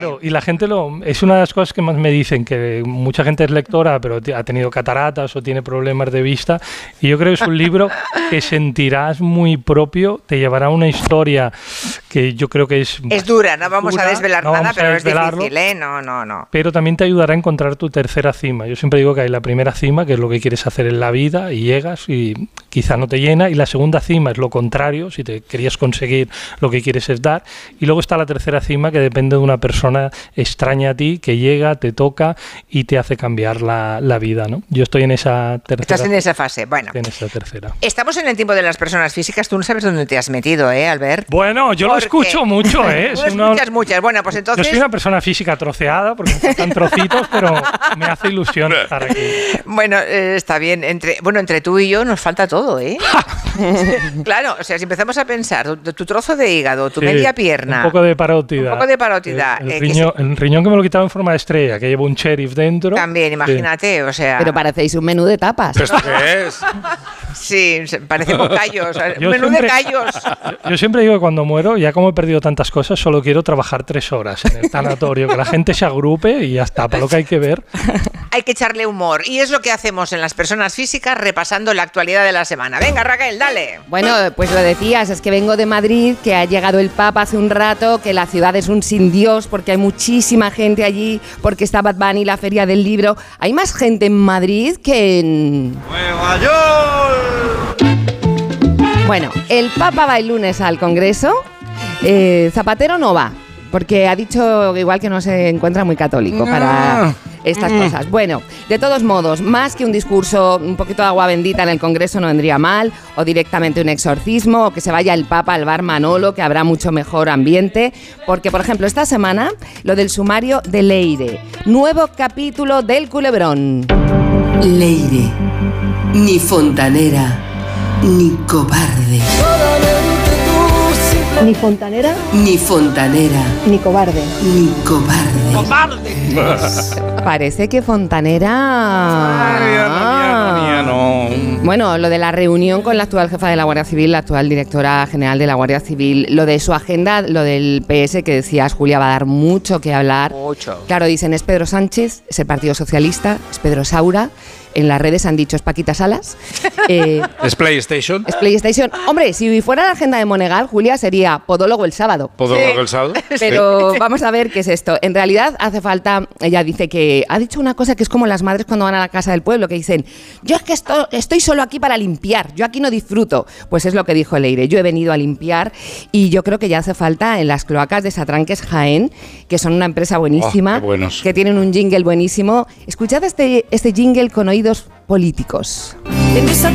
Y la gente es una de las cosas que más me dicen, que mucha gente es lectora, pero ha tenido cataratas o tiene problemas de vista, y yo creo que es un libro que sentirás muy propio, te llevará una historia que yo creo que es dura, no vamos a desvelar nada, pero es difícil, ¿eh? No. Pero también te ayudará a encontrar tu tercera cima. Yo siempre digo que hay la primera cima, que es lo que quieres hacer en la vida, y llegas y quizá no te llena, y la segunda cima es lo contrario, si te querías conseguir lo que quieres es dar, y luego está la tercera cima, que depende de una persona extraña a ti, que llega, te toca y te hace cambiar la vida, ¿no? Yo estoy en esa tercera. Estás en esa fase, bueno. En esa tercera. Estamos en el tiempo de las personas físicas, tú no sabes dónde te has metido, Albert. Bueno, yo lo escucho mucho, Tú escuchas muchas, bueno, pues entonces... Yo soy una persona física troceada, porque me faltan trocitos, pero me hace ilusión estar aquí. Bueno, está bien, entre tú y yo nos falta todo, Claro, o sea, si empezamos a pensar, tu trozo de hígado, tu media pierna... Un poco de parótida. El riñón que me lo quitaba en forma de estrella, que lleva un sheriff dentro. También, imagínate, o sea... Pero parecéis un menú de tapas. ¿Esto qué es? Sí, parecemos callos, un menú de callos. Yo siempre digo que cuando muero, ya como he perdido tantas cosas, solo quiero trabajar 3 horas en el tanatorio, que la gente se agrupe y ya está, para lo que hay que ver. Hay que echarle humor, y es lo que hacemos en las personas físicas, repasando la actualidad de la semana. Venga, Raquel, dale. Bueno, pues lo decías, es que vengo de Madrid, que ha llegado el Papa hace un rato, que la ciudad es un sin Dios, porque hay muchísima gente allí, porque está Bad Bunny, la Feria del Libro. Hay más gente en Madrid que en... ¡Nueva York! Bueno, el Papa va el lunes al Congreso. Zapatero no va, porque ha dicho igual que no se encuentra muy católico para estas cosas. Bueno, de todos modos, más que un discurso, un poquito de agua bendita en el Congreso no vendría mal, o directamente un exorcismo, o que se vaya el Papa al bar Manolo, que habrá mucho mejor ambiente, porque, por ejemplo, esta semana, lo del sumario de Leire, nuevo capítulo del Culebrón. Leire, ni fontanera, ni cobarde. Ni fontanera, ni fontanera, ni cobarde. Ni cobarde. ¡Cobarde! Parece que Fontanera... No. Bueno, lo de la reunión con la actual jefa de la Guardia Civil, la actual directora general de la Guardia Civil, lo de su agenda, lo del PS que decías, Julia, va a dar mucho que hablar. Mucho. Claro, dicen, es Pedro Sánchez, es el Partido Socialista, es Pedro Saura. En las redes han dicho, es Paquita Salas. ¿Es PlayStation? Es PlayStation. Hombre, si fuera la agenda de Monegal, Julia, sería podólogo el sábado. ¿Podólogo el sábado? Pero vamos a ver qué es esto. En realidad hace falta, ella dice que ha dicho una cosa que es como las madres cuando van a la casa del pueblo, que dicen, yo es que estoy solo aquí para limpiar, yo aquí no disfruto. Pues es lo que dijo Leire, yo he venido a limpiar, y yo creo que ya hace falta en las cloacas de Satranques Jaén, que son una empresa buenísima, qué buenos. Que tienen un jingle buenísimo. Escuchad este jingle con oídos políticos.